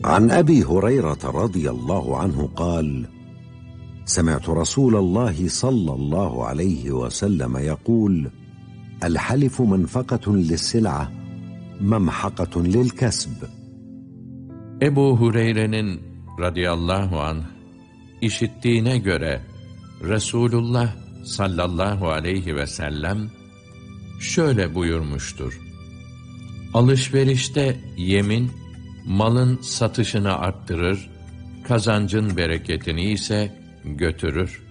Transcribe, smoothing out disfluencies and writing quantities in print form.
عن أبي هريرة رضي الله عنه قال: سمعت رسول الله صلى الله عليه وسلم يقول: الحلف منفقة للسلعة ممحقة للكسب. Ebu Hureyre'nin radıyallahu anh işittiğine göre Resulullah sallallahu aleyhi ve sellem şöyle buyurmuştur: Alışverişte yemin, malın satışını arttırır, kazancın bereketini ise götürür.